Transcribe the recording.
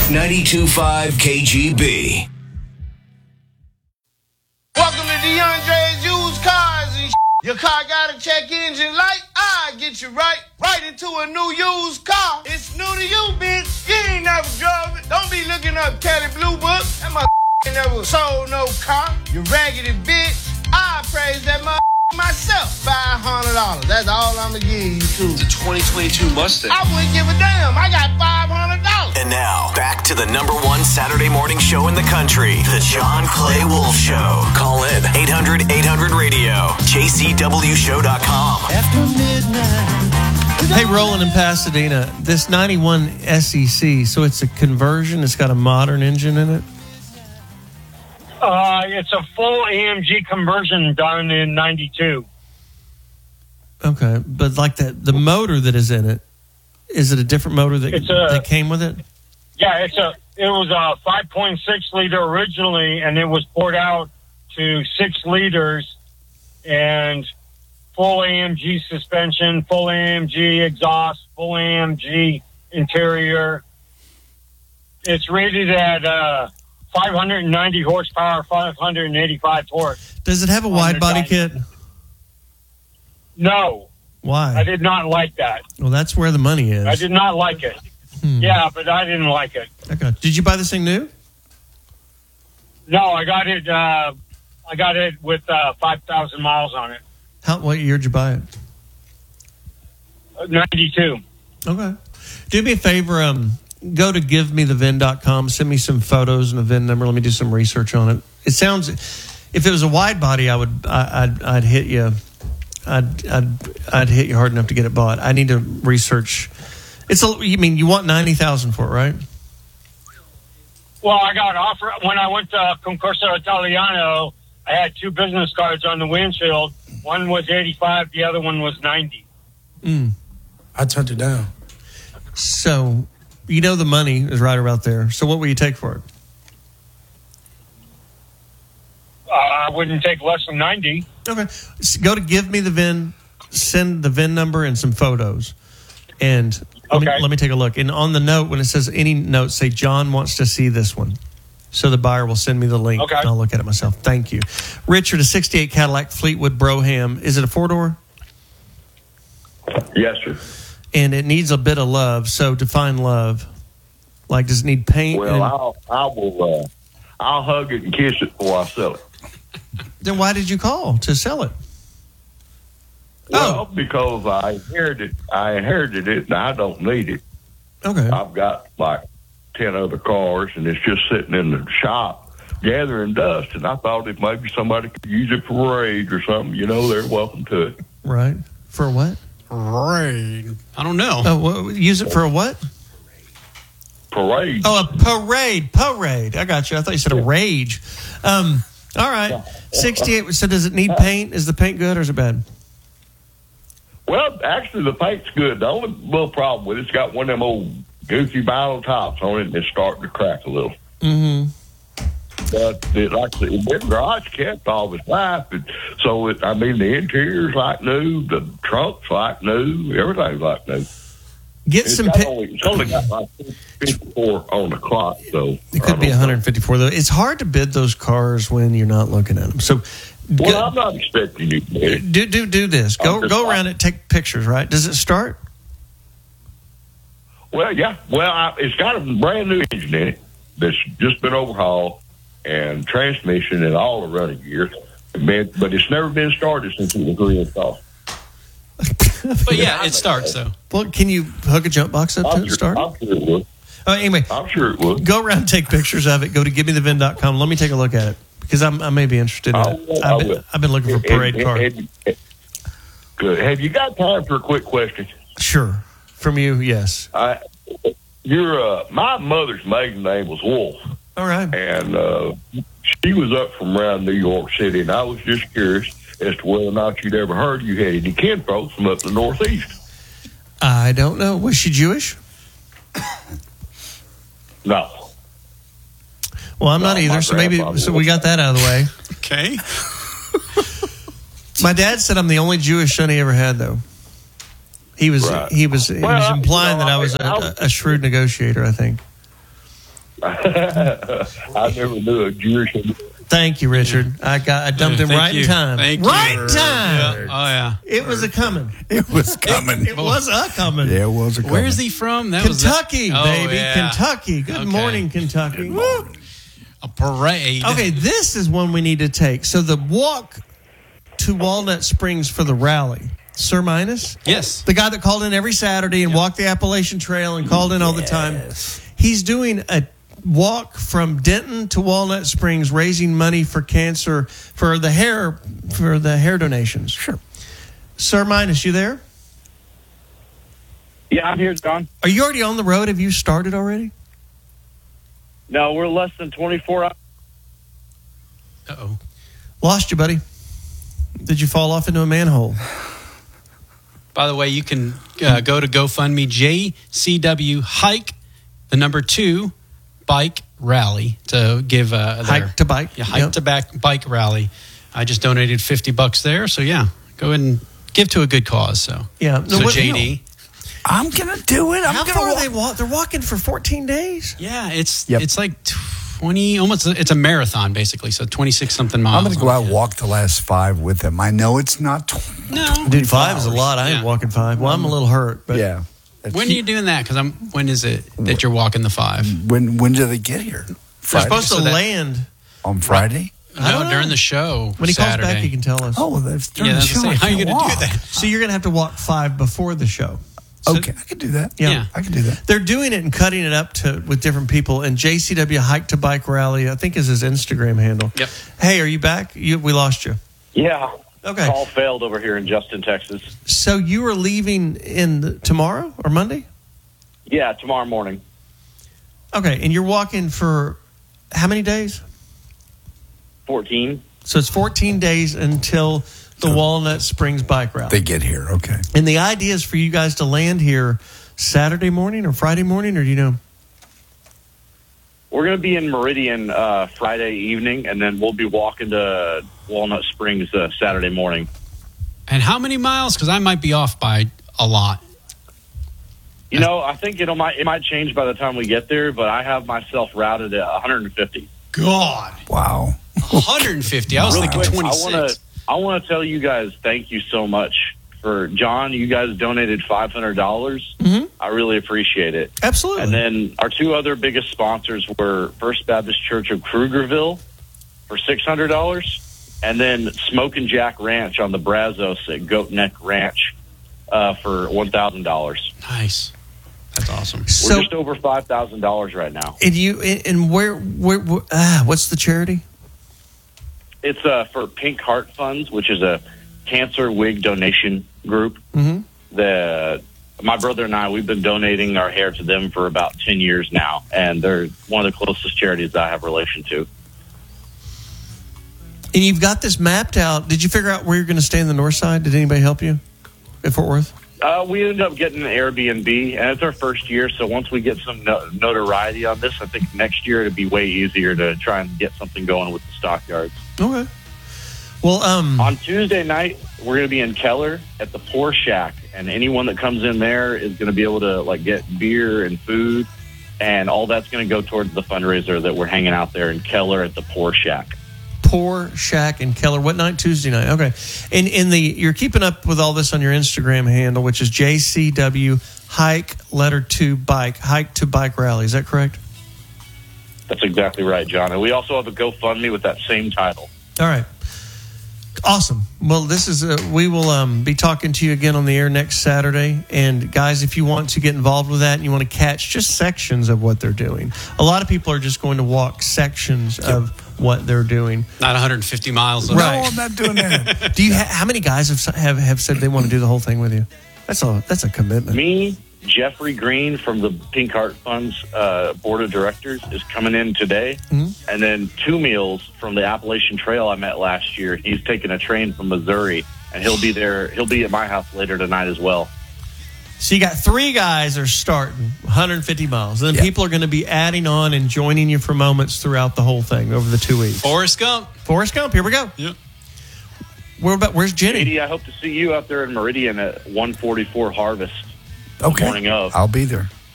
92.5 KGB. Welcome to DeAndre's Used Cars and Your car got a check engine light? I get you right into a new used car. It's new to you, bitch. You ain't never drove it. Don't be looking up Kelly Blue Book. That never sold no car. You raggedy bitch. I praise that myself. $500. That's all I'm gonna give you too. It's a 2022 Mustang. I wouldn't give a damn. I got $500. And now, back to the number one Saturday morning show in the country, The John Clay Wolf Show. Call in 800-800-RADIO, jcwshow.com. After midnight. Hey, Roland in Pasadena, this 91 SEC, so it's a conversion, it's got a modern engine in it? It's a full AMG conversion done in 92. Okay, but like the motor that is in it, is it a different motor that came with it? Yeah, it was a 5.6 liter originally, and it was poured out to 6 liters, and full AMG suspension, full AMG exhaust, full AMG interior. It's rated at 590 horsepower, 585 torque. Does it have a wide body kit? No. Why? I did not like that. Well, that's where the money is. I did not like it. Yeah, but I didn't like it. Okay. Did you buy this thing new? No, I got it. I got it with 5,000 miles on it. What year did you buy it? 92. Okay. Do me a favor. Go to givemethevin.com. Send me some photos and a VIN number. Let me do some research on it. It sounds. If it was a wide body, I'd hit you. I'd hit you hard enough to get it bought. I need to research. You want 90,000 for it, right? Well, I got offer when I went to Concorso Italiano. I had 2 business cards on the windshield. One was 85, the other one was 90. I turned it down. So, the money is right about there. So, what will you take for it? I wouldn't take less than 90. Okay. Go to Give Me the VIN, send the VIN number and some photos. And let me take a look. And on the note, when it says any note, say John wants to see this one. So the buyer will send me the link. Okay. And I'll look at it myself. Thank you. Richard, a 68 Cadillac Fleetwood Brougham. Is it a 4-door? Yes, sir. And it needs a bit of love. So define love. Like, does it need paint? Well, I'll hug it and kiss it before I sell it. Then why did you call to sell it? Well, because I inherited it, and I don't need it. Okay. I've got like 10 other cars, and it's just sitting in the shop gathering dust, and I thought if maybe somebody could use it for parade or something, they're welcome to it. Right. For what? Parade. I don't know. Oh, use it for a what? Parade. Oh, a parade. Parade. I got you. I thought you said a rage. All right. 68. So does it need paint? Is the paint good or is it bad? Well, actually, the paint's good. The only little problem with it's got one of them old goofy vinyl tops on it, and it's starting to crack a little. Mm-hmm. But it's been garage kept all its life. So, the interior's like new, the trunk's like new, everything's like new. It's only got like 54 on the clock, so. It could be 154, though. It's hard to bid those cars when you're not looking at them. So, I'm not expecting you to bid it. Do this. Go around it, take pictures, right? Does it start? Well, yeah. Well, it's got a brand new engine in it that's just been overhauled, and transmission and all the running gear. But it's never been started since it was reinstalled. But yeah, it starts though. Well, can you hook a jump box up to it start? I'm sure it would. Anyway, I'm sure it would. Go around and take pictures of it. Go to givemethevin.com. Let me take a look at it because I may be interested in it. I've been looking for a parade car. Good. Have you got time for a quick question? Sure. From you, yes. My mother's maiden name was Wolf. All right. And she was up from around New York City, and I was just curious as to whether or not you'd ever heard you had any kinfolk from up the Northeast. I don't know. Was she Jewish? No. Well, I'm not either, so we got that out of the way. Okay. My dad said I'm the only Jewish son he ever had, though. He was implying that I was a shrewd negotiator, I think. I never knew a Jewish. Thank you, Richard. I dumped him Thank in you. time. Thank right you. in time. Yeah. Oh, yeah. It was a coming. It was coming. It was a coming. Yeah, it was a coming. Where is he from? Kentucky, baby. Yeah. Kentucky. Good morning, Kentucky. A parade. Okay, this is one we need to take. So the walk to Walnut Springs for the rally. Sir Minus? Yes. The guy that called in every Saturday and walked the Appalachian Trail and called in all the time. He's doing a walk from Denton to Walnut Springs, raising money for cancer for the hair donations. Sure. Sir Minus, you there? Yeah, I'm here, John. Are you already on the road? Have you started already? No, we're less than 24 hours. Uh-oh. Lost you, buddy. Did you fall off into a manhole? By the way, you can go to GoFundMe, JCW Hike, the number 2, Bike Rally, to give Hike to Bike. Yeah, Hike to Bike Rally. I just donated $50 there, so yeah, go ahead and give to a good cause. So yeah, so JD, I'm gonna do it. How far are they walk? They're walking for 14 days. Yeah, it's like 20, almost. It's a marathon basically, so 26 something miles. I'm gonna go out and walk the last 5 with them. I know it's not. Dude, 5 is a lot. I ain't walking 5. Well, I'm a little hurt, but yeah. When are you doing that? Because when is it that you're walking the 5? When do they get here? They're Friday? supposed to land on Friday. No, during the show. When he Saturday. calls back, he can tell us. Oh, that's during the show. How are you going to do that? So you're going to have to walk 5 before the show. So, Okay, I can do that. Yeah. I can do that. They're doing it and cutting it up with different people. And JCW Hike to Bike Rally, I think, is his Instagram handle. Yep. Hey, are you back? We lost you. Yeah. Okay. Call failed over here in Justin, Texas. So you are leaving tomorrow or Monday? Yeah, tomorrow morning. Okay, and you're walking for how many days? 14. So it's 14 days until the Walnut Springs Bike Rally. They get here. Okay. And the idea is for you guys to land here Saturday morning or Friday morning, or do you know? We're going to be in Meridian Friday evening, and then we'll be walking to Walnut Springs Saturday morning. And how many miles? Because I might be off by a lot. You know, I think it might change by the time we get there, but I have myself routed at 150. God. Wow. 150. I was Really thinking quick, 26. I want to tell you guys thank you so much for John. You guys donated $500. Mm-hmm. I really appreciate it. Absolutely. And then our 2 other biggest sponsors were First Baptist Church of Krugerville for $600, and then Smoke and Jack Ranch on the Brazos at Goat Neck Ranch for $1,000. Nice. That's awesome. So, We're just over $5,000 right now. And where what's the charity? It's for Pink Heart Funds, which is a cancer wig donation group. Mm-hmm. My brother and I, we've been donating our hair to them for about 10 years now, and they're one of the closest charities I have relation to. And you've got this mapped out. Did you figure out where you're going to stay in the north side? Did anybody help you at Fort Worth? We ended up getting an Airbnb, and it's our first year, so once we get some notoriety on this, I think next year it'll be way easier to try and get something going with the stockyards. Okay. Well, on Tuesday night, we're going to be in Keller at the Poor Shack, and anyone that comes in there is going to be able to get beer and food, and all that's going to go towards the fundraiser that we're hanging out there in Keller at the Poor Shack. Poor Shack in Keller. What night? Tuesday night. Okay. And you're keeping up with all this on your Instagram handle, which is JCW Hike 2 Bike Hike to Bike Rally. Is that correct? That's exactly right, John. And we also have a GoFundMe with that same title. All right. Awesome. Well, this is we will be talking to you again on the air next Saturday. And guys, if you want to get involved with that and you want to catch just sections of what they're doing, a lot of people are just going to walk sections of what they're doing. Not 150 miles. Right. No, I'm not doing that. Do you? How many guys have said they want to do the whole thing with you? That's a commitment. Me, Jeffrey Green from the Pink Heart Funds Board of Directors is coming in today. Mm-hmm. And then 2 Meals from the Appalachian Trail I met last year. He's taking a train from Missouri, and he'll be there. He'll be at my house later tonight as well. So you got 3 guys are starting 150 miles. And then people are going to be adding on and joining you for moments throughout the whole thing over the 2 weeks. Forrest Gump. Here we go. Yep. Where's Jenny? Katie, I hope to see you out there in Meridian at 144 Harvest. Okay. The morning of. I'll be there.